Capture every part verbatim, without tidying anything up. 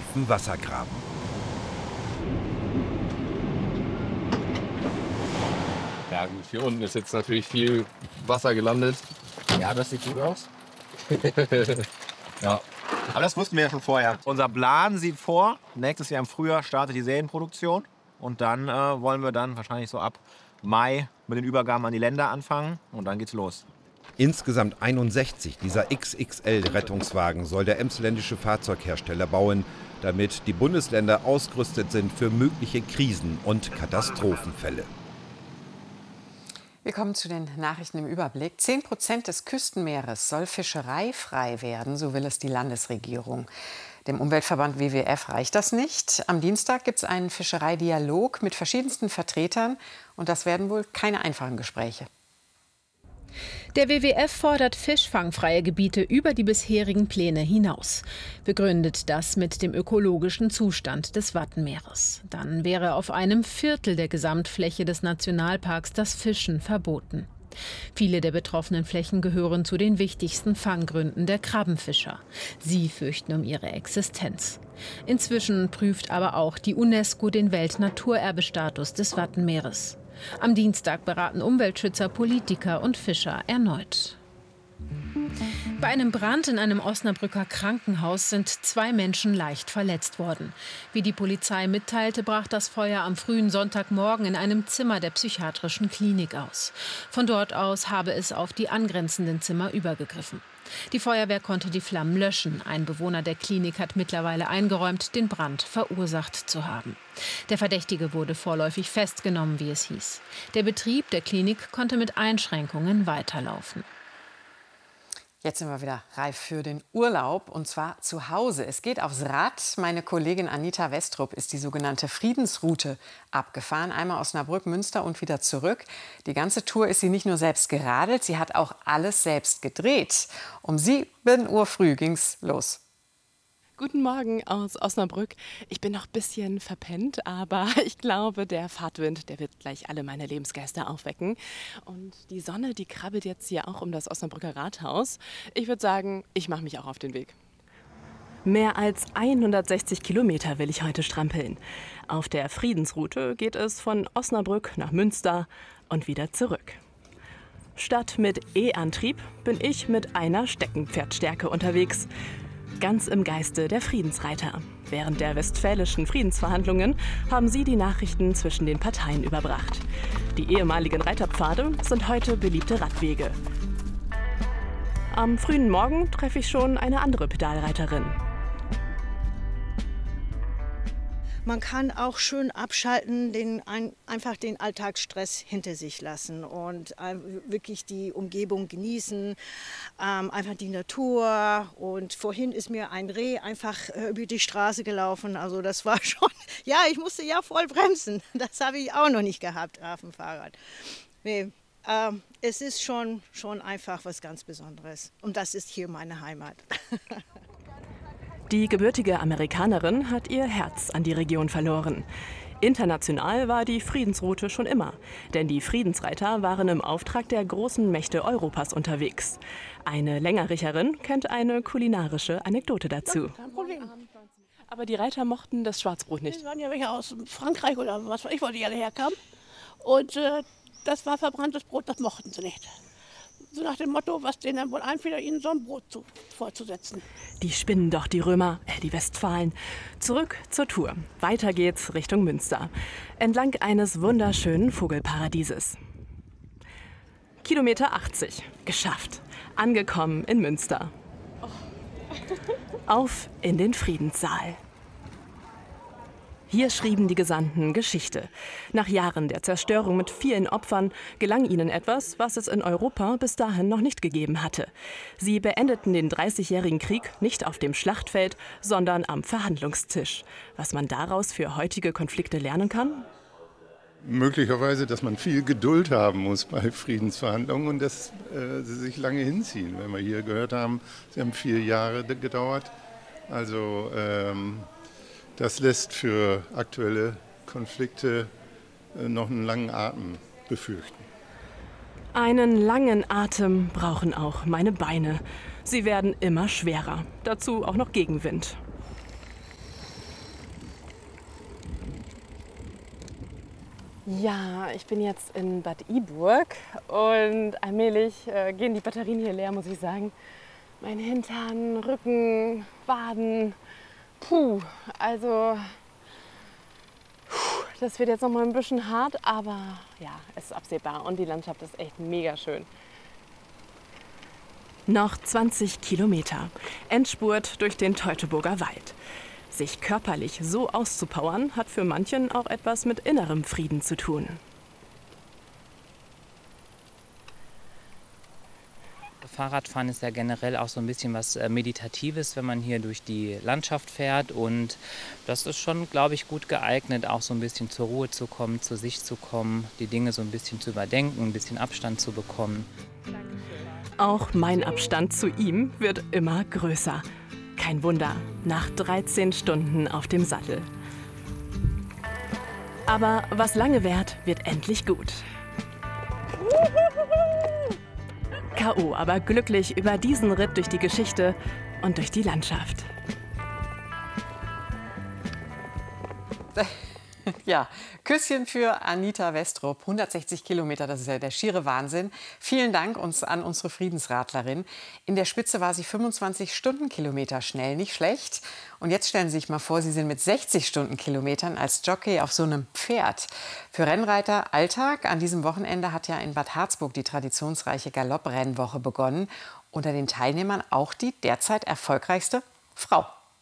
tiefen Wassergraben. Ja gut, hier unten ist jetzt natürlich viel Wasser gelandet. Ja, das sieht gut aus. Ja. Aber das wussten wir ja schon vorher. Unser Plan sieht vor, nächstes Jahr im Frühjahr startet die Serienproduktion. Und dann äh, wollen wir dann wahrscheinlich so ab Mai mit den Übergaben an die Länder anfangen. Und dann geht's los. Insgesamt einundsechzig dieser X X L-Rettungswagen soll der emsländische Fahrzeughersteller bauen, damit die Bundesländer ausgerüstet sind für mögliche Krisen- und Katastrophenfälle. Wir kommen zu den Nachrichten im Überblick. Zehn Prozent des Küstenmeeres soll fischereifrei werden, so will es die Landesregierung. Dem Umweltverband W W F reicht das nicht. Am Dienstag gibt es einen Fischereidialog mit verschiedensten Vertretern. Und das werden wohl keine einfachen Gespräche. Der W W F fordert fischfangfreie Gebiete über die bisherigen Pläne hinaus. Begründet das mit dem ökologischen Zustand des Wattenmeeres. Dann wäre auf einem Viertel der Gesamtfläche des Nationalparks das Fischen verboten. Viele der betroffenen Flächen gehören zu den wichtigsten Fanggründen der Krabbenfischer. Sie fürchten um ihre Existenz. Inzwischen prüft aber auch die UNESCO den Weltnaturerbestatus des Wattenmeeres. Am Dienstag beraten Umweltschützer, Politiker und Fischer erneut. Bei einem Brand in einem Osnabrücker Krankenhaus sind zwei Menschen leicht verletzt worden. Wie die Polizei mitteilte, brach das Feuer am frühen Sonntagmorgen in einem Zimmer der psychiatrischen Klinik aus. Von dort aus habe es auf die angrenzenden Zimmer übergegriffen. Die Feuerwehr konnte die Flammen löschen. Ein Bewohner der Klinik hat mittlerweile eingeräumt, den Brand verursacht zu haben. Der Verdächtige wurde vorläufig festgenommen, wie es hieß. Der Betrieb der Klinik konnte mit Einschränkungen weiterlaufen. Jetzt sind wir wieder reif für den Urlaub, und zwar zu Hause. Es geht aufs Rad. Meine Kollegin Anita Westrup ist die sogenannte Friedensroute abgefahren. Einmal Osnabrück, Münster und wieder zurück. Die ganze Tour ist sie nicht nur selbst geradelt, sie hat auch alles selbst gedreht. Um sieben Uhr früh ging's los. Guten Morgen aus Osnabrück. Ich bin noch ein bisschen verpennt, aber ich glaube, der Fahrtwind, der wird gleich alle meine Lebensgeister aufwecken. Und die Sonne, die krabbelt jetzt hier auch um das Osnabrücker Rathaus. Ich würde sagen, ich mache mich auch auf den Weg. Mehr als hundertsechzig Kilometer will ich heute strampeln. Auf der Friedensroute geht es von Osnabrück nach Münster und wieder zurück. Statt mit E-Antrieb bin ich mit einer Steckenpferdstärke unterwegs. Ganz im Geiste der Friedensreiter. Während der westfälischen Friedensverhandlungen haben sie die Nachrichten zwischen den Parteien überbracht. Die ehemaligen Reiterpfade sind heute beliebte Radwege. Am frühen Morgen treffe ich schon eine andere Pedalreiterin. Man kann auch schön abschalten, den, ein, einfach den Alltagsstress hinter sich lassen und äh, wirklich die Umgebung genießen, ähm, einfach die Natur. Und vorhin ist mir ein Reh einfach äh, über die Straße gelaufen. Also das war schon, ja, ich musste ja voll bremsen. Das habe ich auch noch nicht gehabt auf dem Fahrrad. Nee, äh, es ist schon, schon einfach was ganz Besonderes. Und das ist hier meine Heimat. Die gebürtige Amerikanerin hat ihr Herz an die Region verloren. International war die Friedensroute schon immer, denn die Friedensreiter waren im Auftrag der großen Mächte Europas unterwegs. Eine Längerricherin kennt eine kulinarische Anekdote dazu. Kein Problem. Aber die Reiter mochten das Schwarzbrot nicht. Es waren ja welche aus Frankreich oder was weiß ich, wo die alle herkamen. Und äh, das war verbranntes Brot, das mochten sie nicht. So nach dem Motto, was denen dann wohl einfiel, ihnen so ein Brot zu, vorzusetzen. Die spinnen doch, die Römer, äh, die Westfalen. Zurück zur Tour. Weiter geht's Richtung Münster. Entlang eines wunderschönen Vogelparadieses. Kilometer achtzig. Geschafft. Angekommen in Münster. Auf in den Friedenssaal. Hier schrieben die Gesandten Geschichte. Nach Jahren der Zerstörung mit vielen Opfern gelang ihnen etwas, was es in Europa bis dahin noch nicht gegeben hatte. Sie beendeten den dreißigjährigen Krieg nicht auf dem Schlachtfeld, sondern am Verhandlungstisch. Was man daraus für heutige Konflikte lernen kann? Möglicherweise, dass man viel Geduld haben muss bei Friedensverhandlungen und dass äh, sie sich lange hinziehen. Wenn wir hier gehört haben, sie haben vier Jahre gedauert. Also ähm, das lässt für aktuelle Konflikte noch einen langen Atem befürchten. Einen langen Atem brauchen auch meine Beine. Sie werden immer schwerer. Dazu auch noch Gegenwind. Ja, ich bin jetzt in Bad Iburg und allmählich äh, gehen die Batterien hier leer, muss ich sagen. Mein Hintern, Rücken, Waden, puh, also puh, das wird jetzt noch mal ein bisschen hart, aber ja, es ist absehbar und die Landschaft ist echt mega schön. Noch zwanzig Kilometer, Endspurt durch den Teutoburger Wald. Sich körperlich so auszupowern, hat für manchen auch etwas mit innerem Frieden zu tun. Fahrradfahren ist ja generell auch so ein bisschen was Meditatives, wenn man hier durch die Landschaft fährt. Und das ist schon, glaube ich, gut geeignet, auch so ein bisschen zur Ruhe zu kommen, zu sich zu kommen, die Dinge so ein bisschen zu überdenken, ein bisschen Abstand zu bekommen. Auch mein Abstand zu ihm wird immer größer. Kein Wunder, nach dreizehn Stunden auf dem Sattel. Aber was lange währt, wird endlich gut. K O, aber glücklich über diesen Ritt durch die Geschichte und durch die Landschaft. Ja, Küsschen für Anita Westrup. hundertsechzig Kilometer, das ist ja der schiere Wahnsinn. Vielen Dank uns an unsere Friedensradlerin. In der Spitze war sie fünfundzwanzig Stundenkilometer schnell, nicht schlecht. Und jetzt stellen Sie sich mal vor, Sie sind mit sechzig Stundenkilometern als Jockey auf so einem Pferd. Für Rennreiter Alltag. An diesem Wochenende hat ja in Bad Harzburg die traditionsreiche Galopprennwoche begonnen. Unter den Teilnehmern auch die derzeit erfolgreichste Frau.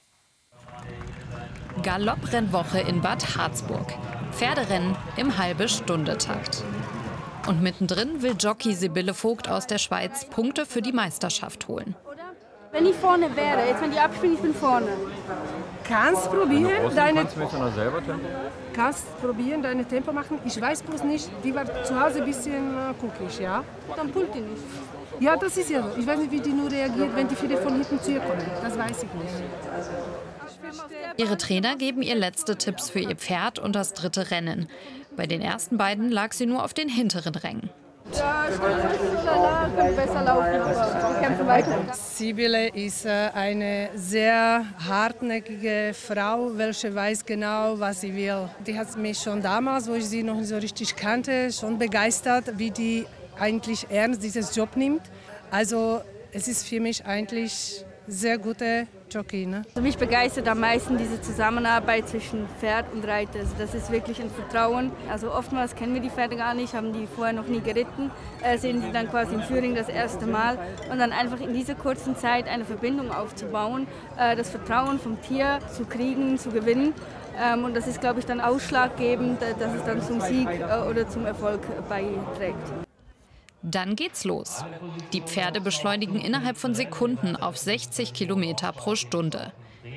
Galopprennwoche in Bad Harzburg. Pferderennen im Halbe-Stunde-Takt. Und mittendrin will Jockey Sibylle Vogt aus der Schweiz Punkte für die Meisterschaft holen. Wenn ich vorne wäre, jetzt wenn die abspielen, ich bin vorne. Kannst probieren, deine kannst du noch selber Tempo? Kannst probieren, deine Tempo machen. Ich weiß bloß nicht, die war zu Hause ein bisschen äh, guckig, ja? Dann pullt die nicht. Ja, das ist ja so. Ich weiß nicht, wie die nur reagiert, wenn die viele von hinten zu ihr kommen. Das weiß ich nicht. Ihre Trainer geben ihr letzte Tipps für ihr Pferd und das dritte Rennen. Bei den ersten beiden lag sie nur auf den hinteren Rängen. Ja, ich bin so lala, kann besser laufen, aber wir kämpfen weiter. Sibylle ist eine sehr hartnäckige Frau, welche weiß genau, was sie will. Die hat mich schon damals, wo ich sie noch nicht so richtig kannte, schon begeistert, wie die eigentlich ernst dieses Job nimmt. Also es ist für mich eigentlich sehr gute Jockey, ne? Also mich begeistert am meisten diese Zusammenarbeit zwischen Pferd und Reiter. Also das ist wirklich ein Vertrauen. Also oftmals kennen wir die Pferde gar nicht, haben die vorher noch nie geritten, äh, sehen sie dann quasi im Führing das erste Mal. Und dann einfach in dieser kurzen Zeit eine Verbindung aufzubauen, äh, das Vertrauen vom Tier zu kriegen, zu gewinnen. Ähm, und das ist, glaube ich, dann ausschlaggebend, dass es dann zum Sieg äh, oder zum Erfolg beiträgt. Dann geht's los. Die Pferde beschleunigen innerhalb von Sekunden auf sechzig Kilometer pro Stunde.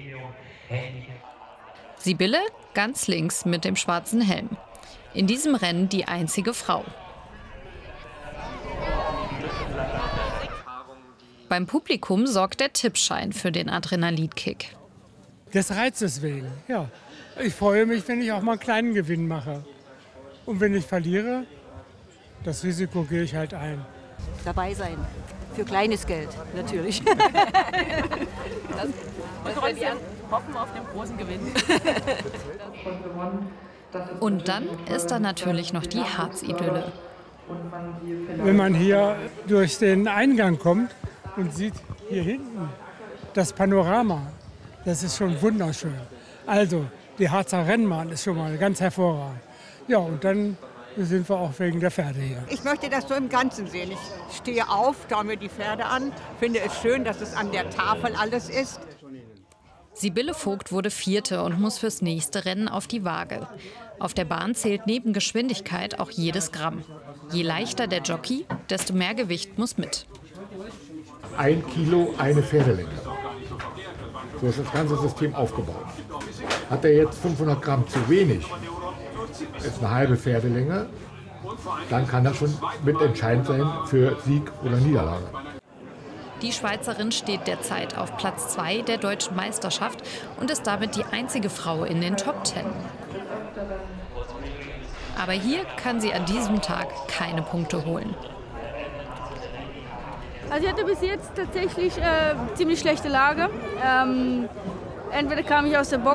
Sibylle ganz links mit dem schwarzen Helm. In diesem Rennen die einzige Frau. Beim Publikum sorgt der Tippschein für den Adrenalinkick. Des Reizes wegen, ja. Ich freue mich, wenn ich auch mal einen kleinen Gewinn mache. Und wenn ich verliere, das Risiko gehe ich halt ein. Dabei sein. Für kleines Geld, natürlich. Das, das wir die hoffen auf den großen Gewinn. Und dann ist da natürlich noch die Harzidylle. Wenn man hier durch den Eingang kommt und sieht hier hinten das Panorama, das ist schon wunderschön. Also, die Harzer Rennbahn ist schon mal ganz hervorragend. Ja, und dann sind wir auch wegen der Pferde hier. Ich möchte das so im Ganzen sehen. Ich stehe auf, schaue mir die Pferde an, finde es schön, dass es an der Tafel alles ist. Sibylle Vogt wurde Vierte und muss fürs nächste Rennen auf die Waage. Auf der Bahn zählt neben Geschwindigkeit auch jedes Gramm. Je leichter der Jockey, desto mehr Gewicht muss mit. Ein Kilo, eine Pferdelänge. So ist das ganze System aufgebaut. Hat er jetzt fünfhundert Gramm zu wenig, ist eine halbe Pferdelänge, dann kann das schon mitentscheidend sein für Sieg oder Niederlage. Die Schweizerin steht derzeit auf Platz zwei der deutschen Meisterschaft und ist damit die einzige Frau in den Top Ten. Aber hier kann sie an diesem Tag keine Punkte holen. Also ich hatte bis jetzt tatsächlich äh, ziemlich schlechte Lage. Ähm, entweder kam ich aus der Box